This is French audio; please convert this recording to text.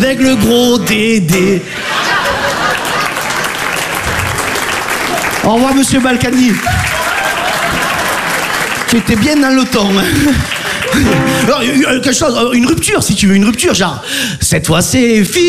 avec le gros Dédé. Au revoir, monsieur Balkany. Tu étais bien dans le temps. Alors, quelque chose, une rupture, si tu veux, une rupture, genre, cette fois c'est fini.